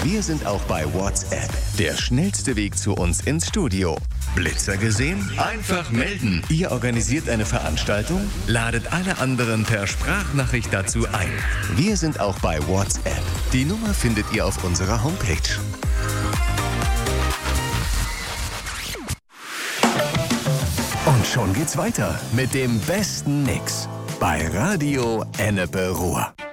Wir sind auch bei WhatsApp. Der schnellste Weg zu uns ins Studio. Blitzer gesehen? Einfach melden. Ihr organisiert eine Veranstaltung? Ladet alle anderen per Sprachnachricht dazu ein. Wir sind auch bei WhatsApp. Die Nummer findet ihr auf unserer Homepage. Und schon geht's weiter mit dem besten Mix bei Radio Ennepe Ruhr.